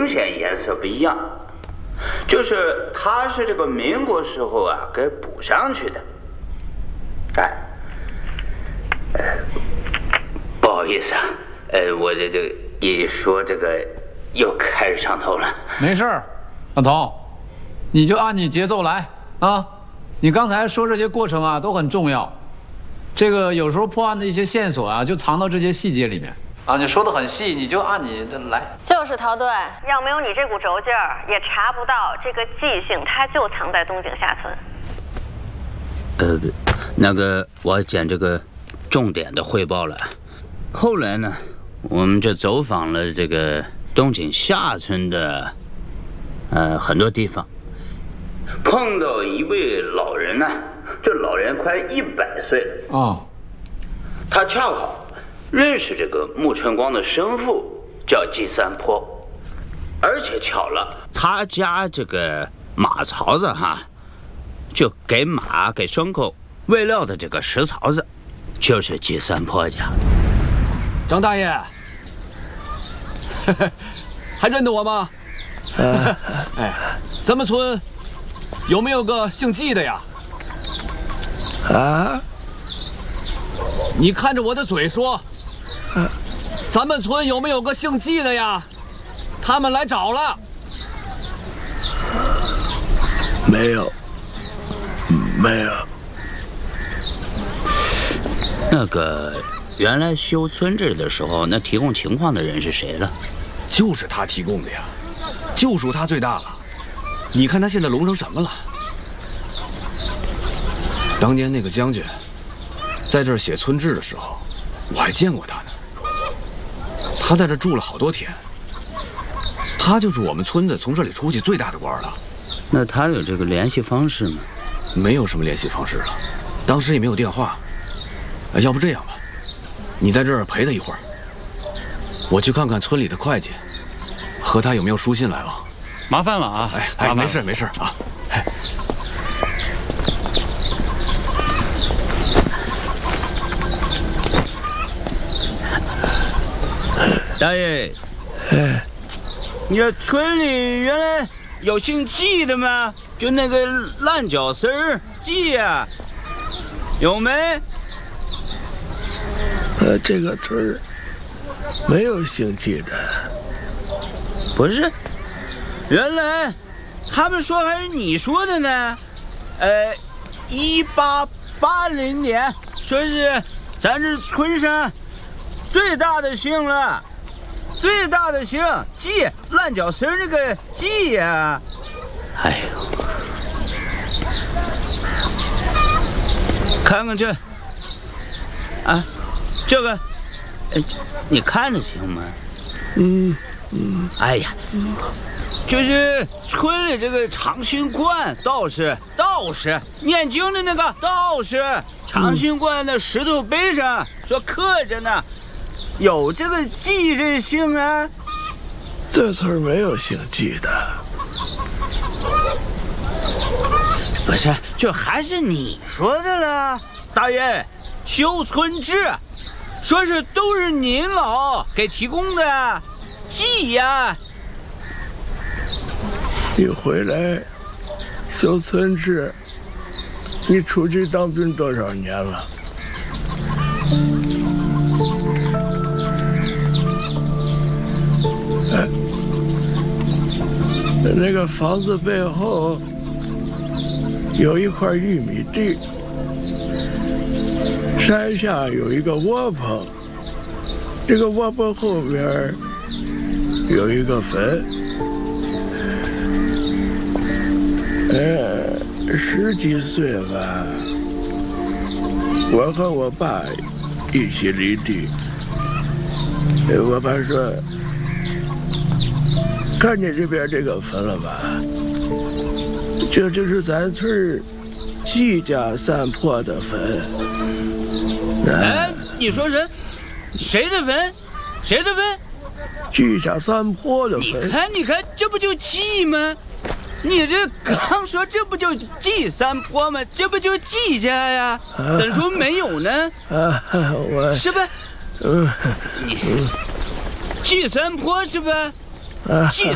明显颜色不一样，就是它是这个民国时候啊给补上去的。不好意思啊，我这一说这个又开始上头了。 没事儿，老头，你就按你节奏来啊。你刚才说这些过程啊都很重要，这个有时候破案的一些线索啊就藏到这些细节里面啊。你说的很细，你就按你的来。 就是陶队，要没有你这股轴劲儿，也查不到这个纪姓，他就藏在东井下村。 那个我讲这个重点的汇报了。后来呢，我们就走访了这个东井下村的很多地方，碰到一位老人呢，这老人快100岁了啊。他恰好认识这个穆春光的生父，叫纪三坡，而且巧了，他家这个马槽子哈，就给马给牲口喂料的这个食槽子，就是纪三坡家的。 张大爷，还认得我吗？哎，咱们村有没有个姓纪的呀？ 啊？ 你看着我的嘴说，咱们村有没有个姓纪的呀？他们来找了。 没有，没有。 那个原来修村治的时候，那提供情况的人是谁了？ 就是他提供的呀，就属他最大了。你看他现在聋成什么了？当年那个将军在这儿写村志的时候，我还见过他呢。他在这住了好多天，他就是我们村子从这里出去最大的官了。 那他有这个联系方式吗？ 没有什么联系方式了，当时也没有电话。要不这样吧，你在这儿陪他一会儿，我去看看村里的会计，和他有没有书信来往。 麻烦了啊！ 哎，没事没事啊。 大爷，你这村里原来有姓纪的吗？就那个烂脚丝儿纪呀，有没？ 这个村儿没有姓纪的。 不是，原来他们说还是你说的呢。1880年说是咱这村上最大的姓了，最大的姓纪，烂脚丝那个纪呀。哎呦，看看这，啊，这个，你看着行吗？哎呀，就是村里这个长兴观道士念经的那个道士，长兴观的石头碑上说刻着呢，有这个纪这姓啊。 这村没有姓纪的。 不是，这还是你说的了，大爷，修村志，说是都是您老给提供的纪呀。 你回来修村志，你出去当兵多少年了？那个房子背后有一块玉米地，山下有一个窝棚，这个窝棚后边有一个坟。10几岁吧，我和我爸一起犁地。我爸说：“看见这边这个坟了吧？这就是咱村纪家三坡的坟。” 你说谁的坟？谁的坟？ 纪家三坡的坟。 你看，这不就纪吗？你这刚说这不就纪三坡吗？这不就纪家呀？怎么说没有呢？是吧？你纪三坡是吧？纪